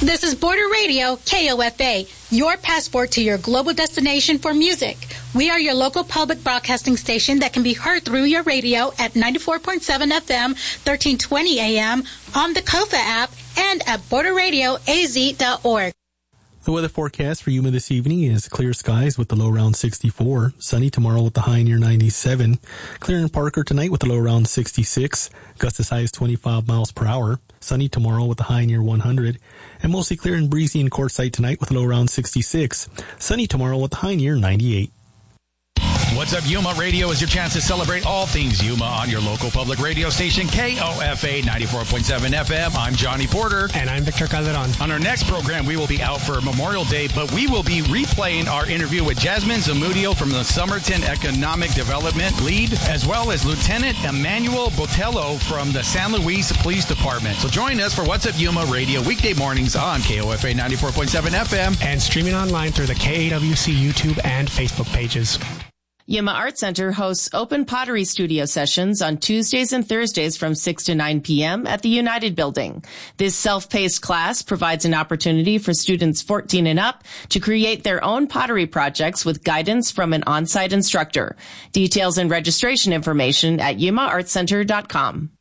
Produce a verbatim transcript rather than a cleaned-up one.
This is Border Radio, K O F A, your passport to your global destination for music. We are your local public broadcasting station that can be heard through your radio at ninety-four point seven F M, thirteen twenty A M, on the K O F A app, and at border radio a z dot org. The weather forecast for Yuma this evening is clear skies with the low around sixty-four, sunny tomorrow with the high near ninety-seven, clear in Parker tonight with the low around sixty-six, gusts as high as twenty-five miles per hour, sunny tomorrow with the high near one hundred, and mostly clear and breezy in Quartzsite tonight with a low around sixty-six, sunny tomorrow with the high near ninety-eight. What's Up Yuma Radio is your chance to celebrate all things Yuma on your local public radio station, K O F A ninety-four point seven F M. I'm Johnny Porter. And I'm Victor Calderon. On our next program, we will be out for Memorial Day, but we will be replaying our interview with Jasmine Zamudio from the Somerton Economic Development Lead, as well as Lieutenant Emmanuel Botello from the San Luis Police Department. So join us for What's Up Yuma Radio weekday mornings on K O F A ninety-four point seven F M. And streaming online through the K A W C YouTube and Facebook pages. Yuma Art Center hosts open pottery studio sessions on Tuesdays and Thursdays from six to nine p.m. at the United Building. This self-paced class provides an opportunity for students fourteen and up to create their own pottery projects with guidance from an on-site instructor. Details and registration information at yuma art center dot com.